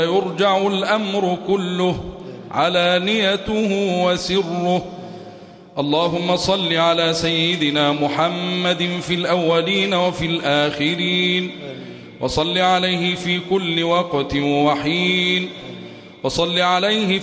يرجع الأمر كله علانيته وسره. اللهم صل على سيدنا محمد في الأولين وفي الآخرين، وصل عليه في كل وقت وحين، وصل عليه